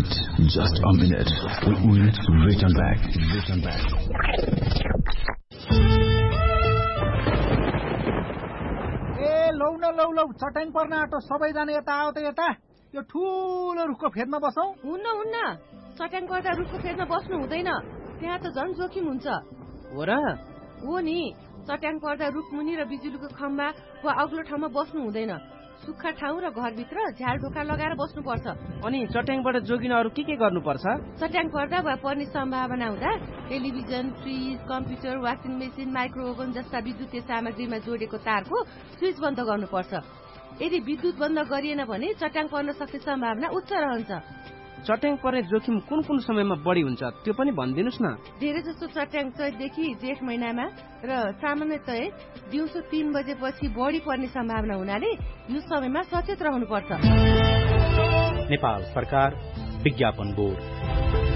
minute. Just a minute. We will return back. लौ चट्याङ पर्न आँटो सबैजना यता आऊ त यता। यो ठुलो रुखको फेदमा बसौँ। हुन्न चट्याङ पर्दा रुखको फेदमा बस्नु हुँदैन, त्यहाँ त झन् जोखिम हुन्छ। हो र? हो नि, चट्याङ पर्दा रुखमुनि र बिजुलीको खम्बा वा अग्लो ठाउँमा बस्नु हुँदैन। सुक्खा ठाउँ र घरभित्र झ्याल ढोका लगाएर बस्नुपर्छ। अनि चट्याङबाट जोगिन अरू के गर्नुपर्छ? चट्याङ पर्दा वा पर्ने सम्भावना हुँदा television, fridge, computer, washing machine, micro oven जस्ता विद्युतीय सामग्रीमा जोडेको तारको स्विच बन्द गर्नुपर्छ। यदि विद्युत बन्द गरिएन भने चट्याङ पर्न सक्ने सम्भावना उच्च रहन्छ। चट्याङ पर्ने जोखिम कुन समयमा बढी हुन्छ त्यो पनि भनिदिनुस् न। धेरै जसो चट्याङ चैतदेखि जेठ महिनामा र सामान्यतया दिउँसो 3 बजेपछि बढी पर्ने सम्भावना हुनाले यो समयमा सचेत रहनुपर्छ। नेपाल सरकार विज्ञापन बोर्ड।